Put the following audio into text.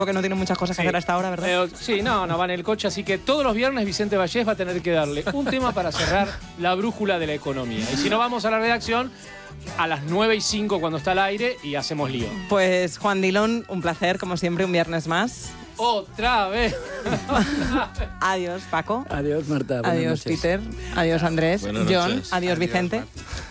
porque no tiene muchas cosas que hacer hasta ahora, ¿verdad? Sí, no va en el coche, así que todos los viernes Vicente Vallés va a tener que darle un tema para cerrar la brújula de la economía. Y si no, vamos a la redacción a las 9:05 cuando está al aire y hacemos lío. Pues Juan Dillon, un placer, como siempre, un viernes más. ¡Otra vez! Adiós, Paco. Adiós, Marta. Adiós, Peter. Adiós, Andrés. John. Adiós, Vicente.